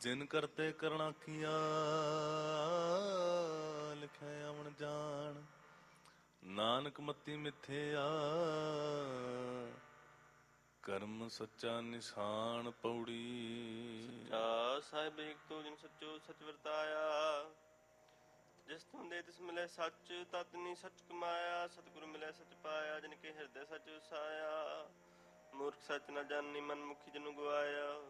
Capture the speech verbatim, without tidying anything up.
ਜਿਨ ਕਰਤੇ ਕਰਣਾ ਕੀਆ ਲਿਖਿਆ ਅਵਣ ਜਾਣ। ਨਾਨਕ ਮਤੀ ਮਿਥਿਆ ਕਰਮ ਸੱਚਾ ਨਿਸ਼ਾਨ ਪੌੜੀ। ਸੱਚਾ ਸਾਹਿਬ ਏਕ ਤੂੰ ਜਿਨ ਸੱਚੋ ਸਚ ਵਰਤਾਇਆ। ਜਿਸ ਤੁਮ ਦੇ ਤਿਸ ਮਿਲੇ ਸੱਚ ਤਤ ਨੀ ਸੱਚ ਕਮਾਇਆ। ਸਤਿਗੁਰ ਮਿਲੇ ਸੱਚ ਪਾਇਆ ਜਿਨ ਕੇ ਹਿਰਦੈ ਸੱਚ ਵਸਾਇਆ। ਮੂਰਖ ਸੱਚ ਨ ਜਾਣੀ ਮਨ ਮੁਖੀ ਜਨੁ ਗਵਾਇਆ।